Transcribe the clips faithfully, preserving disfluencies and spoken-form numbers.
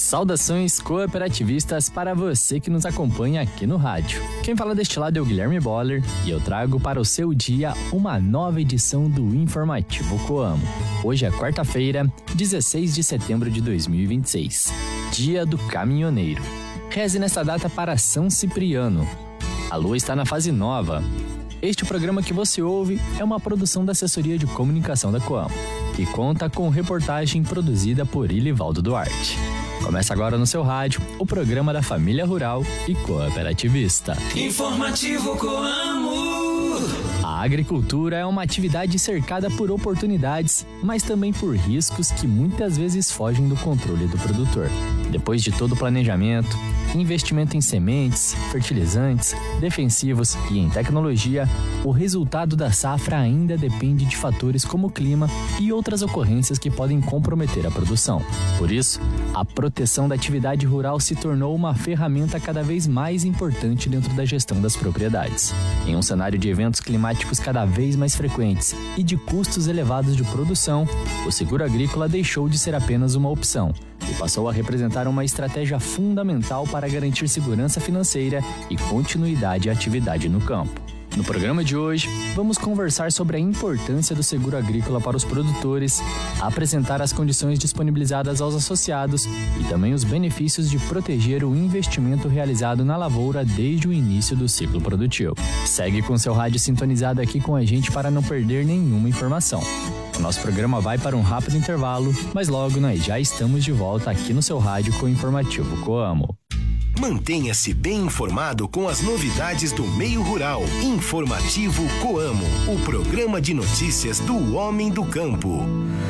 Saudações cooperativistas para você que nos acompanha aqui no rádio. Quem fala deste lado é o Guilherme Boller e eu trago para o seu dia uma nova edição do Informativo Coamo. Hoje é quarta-feira, dezesseis de setembro de dois mil e vinte e seis, Dia do Caminhoneiro. Reze nesta data para São Cipriano. A lua está na fase nova. Este programa que você ouve é uma produção da Assessoria de Comunicação da Coamo e conta com reportagem produzida por Ilivaldo Duarte. Começa agora no seu rádio o programa da família rural e cooperativista. Informativo Coamo. A agricultura é uma atividade cercada por oportunidades, mas também por riscos que muitas vezes fogem do controle do produtor. Depois de todo o planejamento, investimento em sementes, fertilizantes, defensivos e em tecnologia, o resultado da safra ainda depende de fatores como o clima e outras ocorrências que podem comprometer a produção. Por isso, a proteção da atividade rural se tornou uma ferramenta cada vez mais importante dentro da gestão das propriedades. Em um cenário de eventos climáticos cada vez mais frequentes e de custos elevados de produção, o seguro agrícola deixou de ser apenas uma opção e passou a representar uma estratégia fundamental para garantir segurança financeira e continuidade à atividade no campo. No programa de hoje, vamos conversar sobre a importância do seguro agrícola para os produtores, apresentar as condições disponibilizadas aos associados e também os benefícios de proteger o investimento realizado na lavoura desde o início do ciclo produtivo. Segue com seu rádio sintonizado aqui com a gente para não perder nenhuma informação. O nosso programa vai para um rápido intervalo, mas logo nós já estamos de volta aqui no seu rádio com o Informativo Coamo. Mantenha-se bem informado com as novidades do meio rural. Informativo Coamo, o programa de notícias do homem do campo.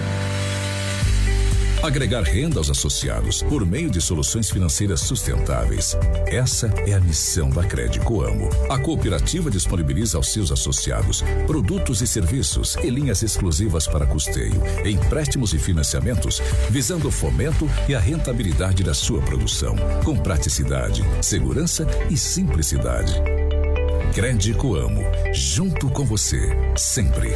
Agregar renda aos associados por meio de soluções financeiras sustentáveis. Essa é a missão da Cred Coamo. A cooperativa disponibiliza aos seus associados produtos e serviços e linhas exclusivas para custeio, empréstimos e financiamentos, visando o fomento e a rentabilidade da sua produção, com praticidade, segurança e simplicidade. Cred Coamo, junto com você, sempre.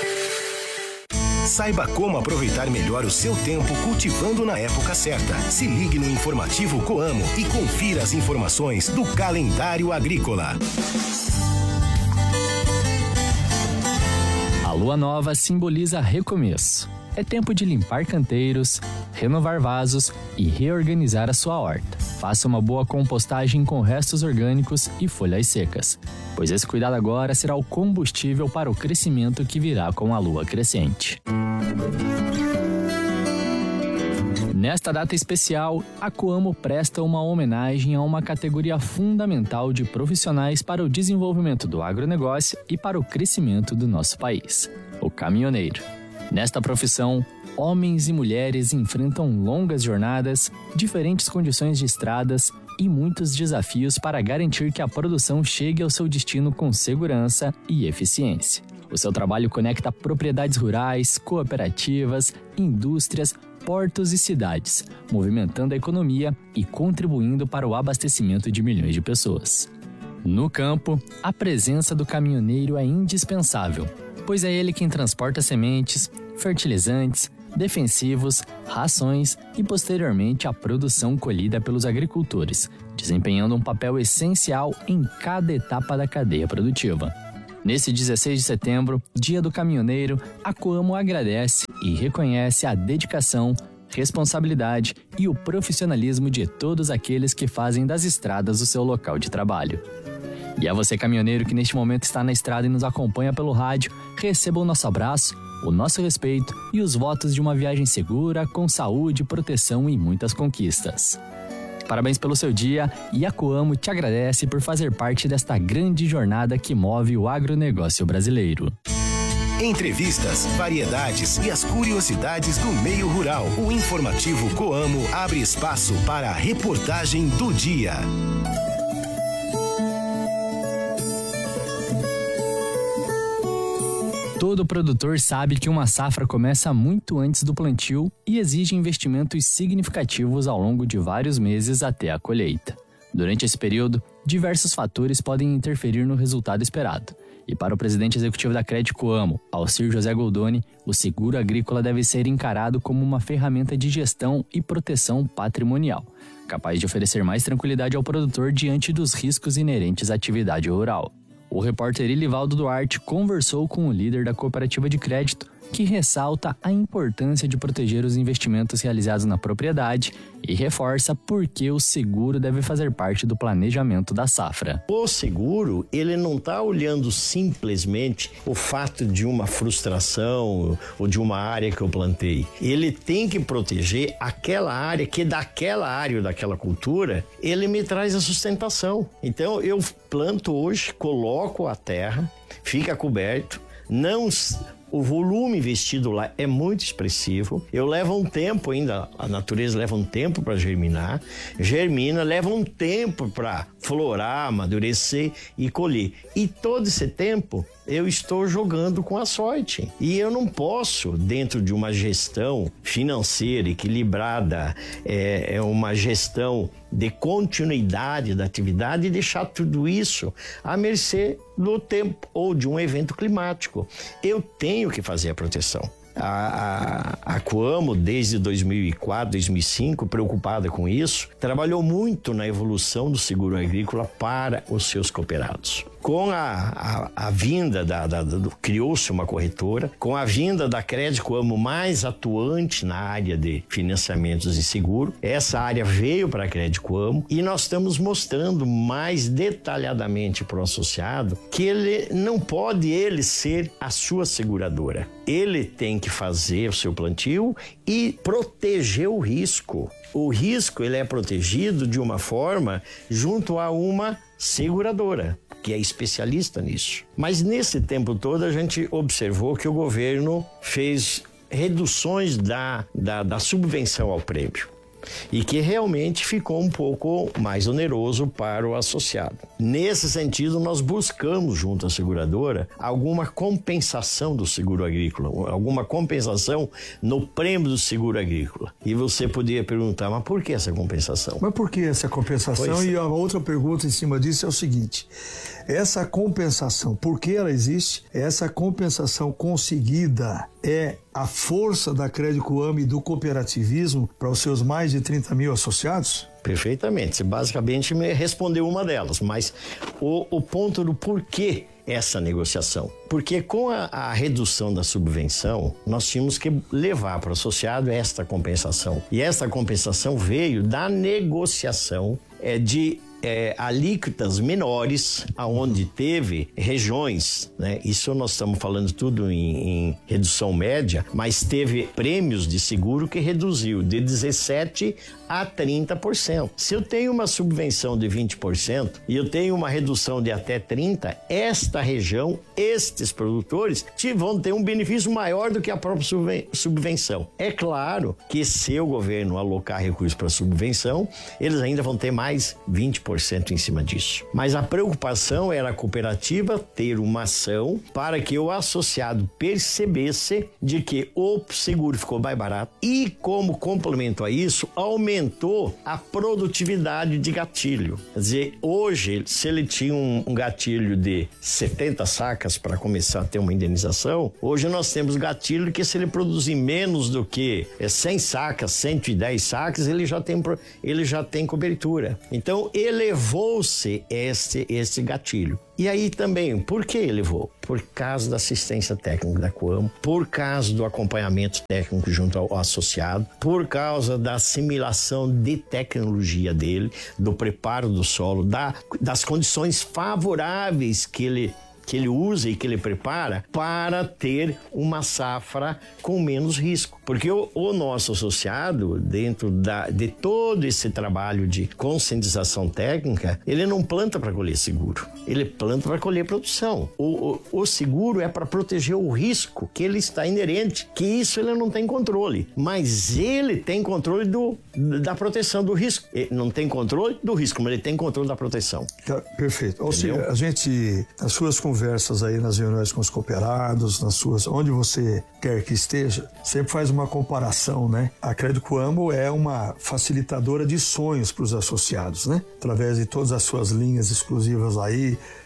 Saiba como aproveitar melhor o seu tempo cultivando na época certa. Se ligue no Informativo Coamo e confira as informações do calendário agrícola. A lua nova simboliza recomeço. É tempo de limpar canteiros, renovar vasos e reorganizar a sua horta. Faça uma boa compostagem com restos orgânicos e folhas secas, pois esse cuidado agora será o combustível para o crescimento que virá com a lua crescente. Nesta data especial, a Coamo presta uma homenagem a uma categoria fundamental de profissionais para o desenvolvimento do agronegócio e para o crescimento do nosso país: o caminhoneiro. Nesta profissão, homens e mulheres enfrentam longas jornadas, diferentes condições de estradas e muitos desafios para garantir que a produção chegue ao seu destino com segurança e eficiência. O seu trabalho conecta propriedades rurais, cooperativas, indústrias, portos e cidades, movimentando a economia e contribuindo para o abastecimento de milhões de pessoas. No campo, a presença do caminhoneiro é indispensável, pois é ele quem transporta sementes, fertilizantes, defensivos, rações e posteriormente a produção colhida pelos agricultores, desempenhando um papel essencial em cada etapa da cadeia produtiva. Nesse dezesseis de setembro, Dia do Caminhoneiro, a Coamo agradece e reconhece a dedicação, responsabilidade e o profissionalismo de todos aqueles que fazem das estradas o seu local de trabalho. E a você, caminhoneiro, que neste momento está na estrada e nos acompanha pelo rádio, receba o nosso abraço, o nosso respeito e os votos de uma viagem segura, com saúde, proteção e muitas conquistas. Parabéns pelo seu dia e a Coamo te agradece por fazer parte desta grande jornada que move o agronegócio brasileiro. Entrevistas, variedades e as curiosidades do meio rural. O Informativo Coamo abre espaço para a reportagem do dia. Todo produtor sabe que uma safra começa muito antes do plantio e exige investimentos significativos ao longo de vários meses até a colheita. Durante esse período, diversos fatores podem interferir no resultado esperado, E para o presidente executivo da Crédito Coamo, Alcir José Goldoni, o seguro agrícola deve ser encarado como uma ferramenta de gestão e proteção patrimonial, capaz de oferecer mais tranquilidade ao produtor diante dos riscos inerentes à atividade rural. O repórter Ilivaldo Duarte conversou com o líder da cooperativa de crédito, que ressalta a importância de proteger os investimentos realizados na propriedade e reforça por que o seguro deve fazer parte do planejamento da safra. O seguro, ele não está olhando simplesmente o fato de uma frustração ou de uma área que eu plantei. Ele tem que proteger aquela área que daquela área ou daquela cultura, ele me traz a sustentação. Então eu planto hoje, coloco a terra, fica coberto, não... O volume investido lá é muito expressivo. Eu levo um tempo ainda, a natureza leva um tempo para germinar, germina, leva um tempo para florar, amadurecer e colher. E todo esse tempo eu estou jogando com a sorte. E eu não posso, dentro de uma gestão financeira equilibrada, é, é uma gestão de continuidade da atividade, e deixar tudo isso à mercê do tempo ou de um evento climático. Eu tenho que fazer a proteção. A, a, a Coamo, desde dois mil e quatro, dois mil e cinco, preocupada com isso, trabalhou muito na evolução do seguro agrícola para os seus cooperados. Com a, a, a vinda da, da, da criou-se uma corretora, com a vinda da Crédito Coamo mais atuante na área de financiamentos de seguro, essa área veio para a Crédito Coamo e nós estamos mostrando mais detalhadamente para o associado que ele não pode ele ser a sua seguradora. Ele tem que fazer o seu plantio e proteger o risco. O risco ele é protegido de uma forma junto a uma seguradora, que é especialista nisso. Mas nesse tempo todo a gente observou que o governo fez reduções da, da, da subvenção ao prêmio e que realmente ficou um pouco mais oneroso para o associado. Nesse sentido, nós buscamos junto à seguradora alguma compensação do seguro agrícola, alguma compensação no prêmio do seguro agrícola. E você poderia perguntar, mas por que essa compensação? Mas por que essa compensação? Pois. E a outra pergunta em cima disso é o seguinte: essa compensação, por que ela existe? Essa compensação conseguida é a força da Crédito Coamo e do cooperativismo para os seus mais de trinta mil associados? Perfeitamente, você basicamente me respondeu uma delas, mas o, o ponto do porquê essa negociação. Porque com a, a redução da subvenção, nós tínhamos que levar para o associado esta compensação. E essa compensação veio da negociação é, de É, alíquotas menores, aonde teve regiões, né? Isso nós estamos falando tudo em, em redução média, mas teve prêmios de seguro que reduziu de dezessete por cento a trinta por cento. Se eu tenho uma subvenção de vinte por cento e eu tenho uma redução de até trinta por cento, esta região, estes produtores vão ter um benefício maior do que a própria subvenção. É claro que se o governo alocar recursos para subvenção, eles ainda vão ter mais vinte por cento em cima disso. Mas a preocupação era a cooperativa ter uma ação para que o associado percebesse de que o seguro ficou mais barato e, como complemento a isso, aumentou a produtividade de gatilho. Quer dizer, hoje, se ele tinha um, um gatilho de setenta sacas para começar a ter uma indenização, hoje nós temos gatilho que, se ele produzir menos do que cem sacas, cento e dez sacas, ele já tem, ele já tem cobertura. Então, elevou-se este, este gatilho. E aí também, por que elevou? Por causa da assistência técnica da Coamo, por causa do acompanhamento técnico junto ao associado, por causa da assimilação de tecnologia dele, do preparo do solo, da, das condições favoráveis que ele que ele usa e que ele prepara para ter uma safra com menos risco. Porque o, o nosso associado, dentro da, de todo esse trabalho de conscientização técnica, ele não planta para colher seguro, ele planta para colher produção. O, o, o seguro é para proteger o risco que ele está inerente, que isso ele não tem controle, mas ele tem controle do, da proteção do risco. Ele não tem controle do risco, mas ele tem controle da proteção. Tá, perfeito. Ou seja, a gente, nas suas conversas aí, nas reuniões com os cooperados, nas suas, onde você quer que esteja, sempre faz uma comparação, né? A Crédito Coamo é uma facilitadora de sonhos para os associados, né? Através de todas as suas linhas exclusivas aí,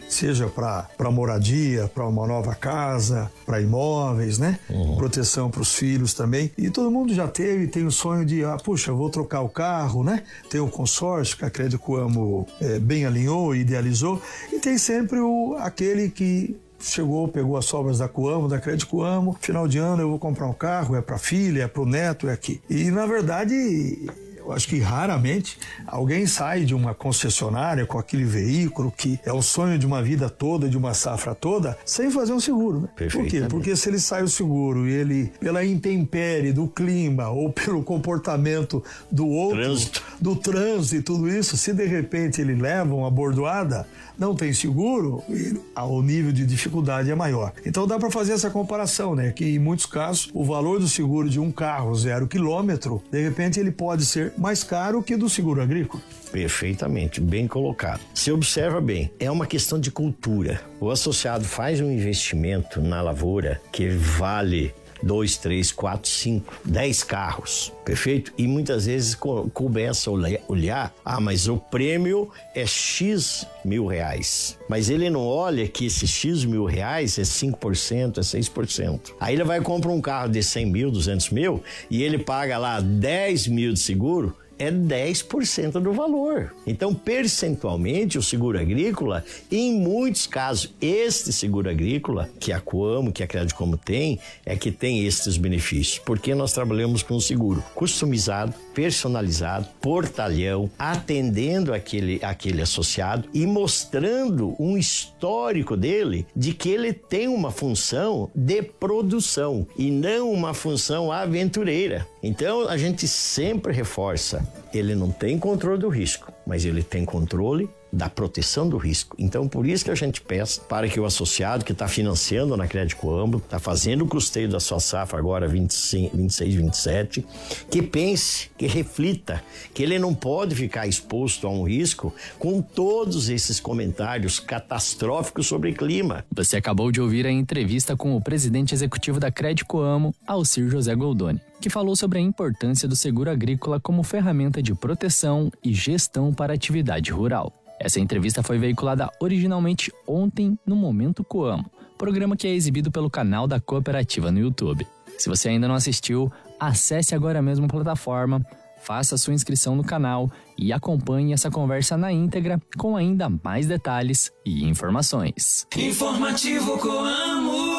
seja para moradia, para uma nova casa, para imóveis, né? Uhum. Proteção para os filhos também. E todo mundo já teve, tem o sonho de, ah, puxa, vou trocar o carro, né? Tem o consórcio que a Crédito Coamo é, bem alinhou e idealizou. E tem sempre o, aquele que chegou, pegou as sobras da Coamo, da Crédito Coamo, final de ano eu vou comprar um carro, é para filha, é para o neto, é aqui. E na verdade, eu acho que raramente alguém sai de uma concessionária com aquele veículo que é o sonho de uma vida toda, de uma safra toda, sem fazer um seguro, né? Por quê? Porque se ele sai o seguro e ele, pela intempérie do clima ou pelo comportamento do outro, trânsito. do trânsito e tudo isso, se de repente ele leva uma bordoada, não tem seguro, o nível de dificuldade é maior. Então dá para fazer essa comparação, né? Que em muitos casos o valor do seguro de um carro zero quilômetro, de repente ele pode ser mais caro que do seguro agrícola. Perfeitamente, bem colocado. Se observa bem, é uma questão de cultura. O associado faz um investimento na lavoura que vale dois, três, quatro, cinco, dez carros, perfeito? E muitas vezes co- começa a olhar, ah, mas o prêmio é X mil reais. Mas ele não olha que esse X mil reais é cinco por cento, é seis por cento. Aí ele vai comprar um carro de cem mil, duzentos mil e ele paga lá dez mil de seguro, é dez por cento do valor. Então, percentualmente, o seguro agrícola, em muitos casos, este seguro agrícola, que a Coamo, que a Crédito Coamo tem, é que tem estes benefícios. Porque nós trabalhamos com um seguro customizado, personalizado, portalhão, atendendo aquele, aquele associado e mostrando um histórico dele de que ele tem uma função de produção e não uma função aventureira. Então, a gente sempre reforça, ele não tem controle do risco, mas ele tem controle da proteção do risco. Então, por isso que a gente peça para que o associado que está financiando na Crédito Coamo, está fazendo o custeio da sua safra agora vinte e cinco, vinte e seis, vinte e sete, que pense, que reflita, que ele não pode ficar exposto a um risco com todos esses comentários catastróficos sobre clima. Você acabou de ouvir a entrevista com o presidente executivo da Crédito Coamo, Alcir José Goldoni, que falou sobre a importância do seguro agrícola como ferramenta de proteção e gestão para a atividade rural. Essa entrevista foi veiculada originalmente ontem no Momento Coamo, programa que é exibido pelo canal da cooperativa no YouTube. Se você ainda não assistiu, acesse agora mesmo a plataforma, faça sua inscrição no canal e acompanhe essa conversa na íntegra com ainda mais detalhes e informações. Informativo Coamo.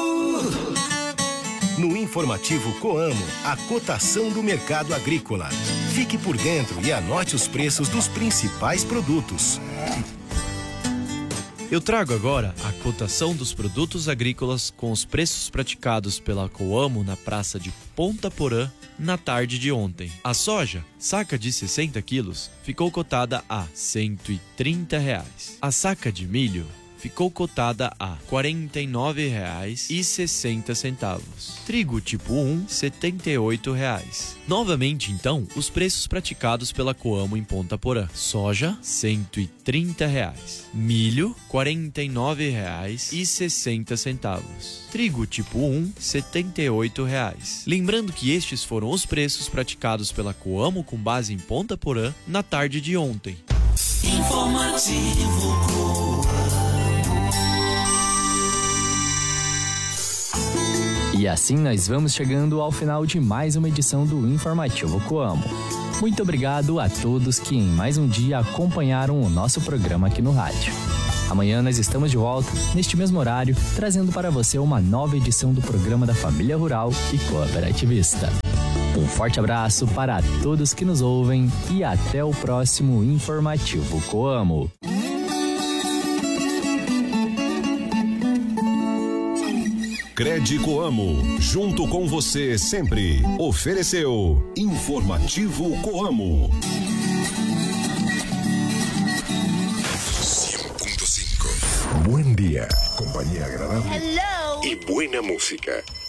No Informativo Coamo, a cotação do mercado agrícola. Fique por dentro e anote os preços dos principais produtos. Eu trago agora a cotação dos produtos agrícolas com os preços praticados pela Coamo na praça de Ponta Porã na tarde de ontem. A soja, saca de sessenta quilos, ficou cotada a cento e trinta reais. A saca de milho ficou cotada a quarenta e nove reais e sessenta centavos. Trigo tipo um, setenta e oito reais. Novamente, então, os preços praticados pela Coamo em Ponta Porã. Soja, cento e trinta reais. Milho, quarenta e nove reais e sessenta centavos. Trigo tipo um, setenta e oito reais. Lembrando que estes foram os preços praticados pela Coamo com base em Ponta Porã na tarde de ontem. Informativo Coamo. E assim nós vamos chegando ao final de mais uma edição do Informativo Coamo. Muito obrigado a todos que em mais um dia acompanharam o nosso programa aqui no rádio. Amanhã nós estamos de volta, neste mesmo horário, trazendo para você uma nova edição do programa da Família Rural e Cooperativista. Um forte abraço para todos que nos ouvem e até o próximo Informativo Coamo. Crédito Coamo, junto com você sempre. Ofereceu Informativo Coamo. cem ponto cinco. Buen día, compañía agradable. Hello. Y buena música.